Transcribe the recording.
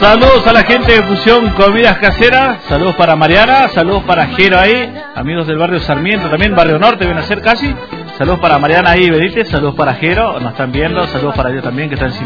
Saludos a la gente de Fusión Comidas Caseras, saludos para Mariana, saludos para Jero ahí, amigos del barrio Sarmiento, también barrio Norte viene a ser casi, saludos para Mariana ahí Benítez, saludos para Jero, nos están viendo, saludos para ellos también que están